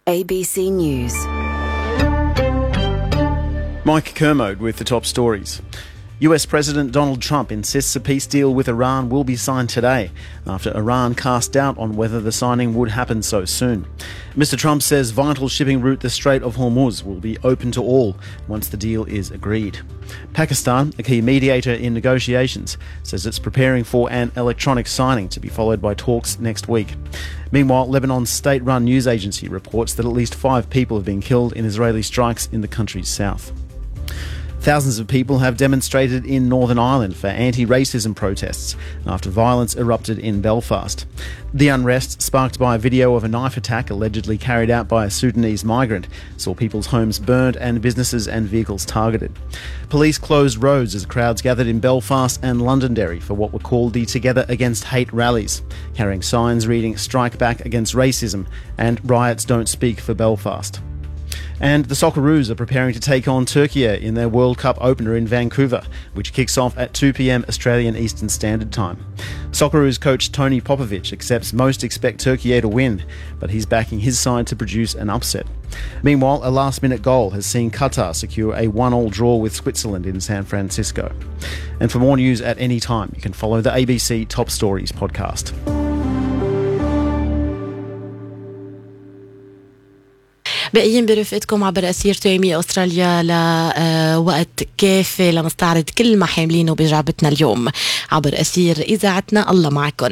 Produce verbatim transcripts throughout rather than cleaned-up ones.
A B C News. Mike Kermode with the top stories. U S President Donald Trump insists a peace deal with Iran will be signed today after Iran cast doubt on whether the signing would happen so soon. Mister Trump says vital shipping route the Strait of Hormuz will be open to all once the deal is agreed. Pakistan, a key mediator in negotiations, says it's preparing for an electronic signing to be followed by talks next week. Meanwhile, Lebanon's state-run news agency reports that at least five people have been killed in Israeli strikes in the country's south. Thousands of people have demonstrated in Northern Ireland for anti-racism protests after violence erupted in Belfast. The unrest, sparked by a video of a knife attack allegedly carried out by a Sudanese migrant, saw people's homes burned and businesses and vehicles targeted. Police closed roads as crowds gathered in Belfast and Londonderry for what were called the Together Against Hate rallies, carrying signs reading "Strike Back Against Racism" and "Riots Don't Speak for Belfast." And the Socceroos are preparing to take on Turkey in their World Cup opener in Vancouver, which kicks off at two p.m. Australian Eastern Standard Time. Socceroos coach Tony Popovic accepts most expect Turkey to win, but he's backing his side to produce an upset. Meanwhile, a last-minute goal has seen Qatar secure a one-all draw with Switzerland in San Francisco. And for more news at any time, you can follow the A B C Top Stories podcast. باقيين برفقتكم عبر أسير تيمي أستراليا لوقت كافي لنستعرض كل ما حاملينه بجعبتنا اليوم عبر أسير إذاعتنا. الله معكم.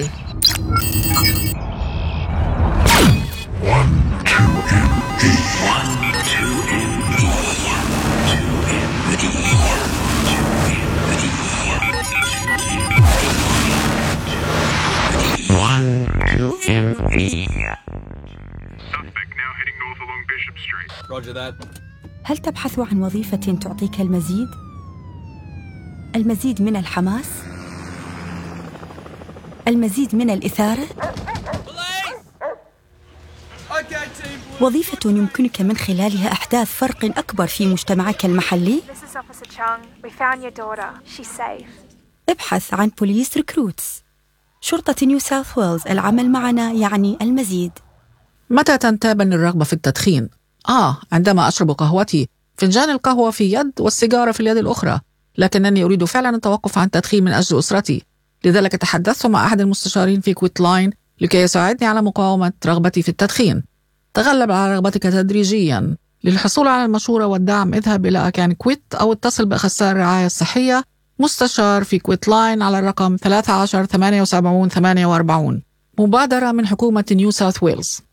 Roger that. هل تبحث عن وظيفة تعطيك المزيد؟ المزيد من الحماس؟ المزيد من الإثارة؟ وظيفة يمكنك من خلالها إحداث فرق أكبر في مجتمعك المحلي؟ ابحث عن بوليس ريكروتس. شرطة نيو ساوث ويلز، العمل معنا يعني المزيد. متى تنتابني الرغبة في التدخين؟ آه عندما أشرب قهوتي، فنجان القهوة في يد والسيجارة في اليد الأخرى، لكنني أريد فعلا التوقف عن التدخين من أجل أسرتي. لذلك تحدثت مع أحد المستشارين في كويت لاين لكي يساعدني على مقاومة رغبتي في التدخين. تغلب على رغبتك تدريجيا. للحصول على المشورة والدعم اذهب إلى أكان كويت أو اتصل بأخصائي الرعاية الصحية مستشار في كويت لاين على الرقم ثلاثة عشر ثمانية وسبعين ثمانية وأربعين. مبادرة من حكومة نيو ساوث ويلز.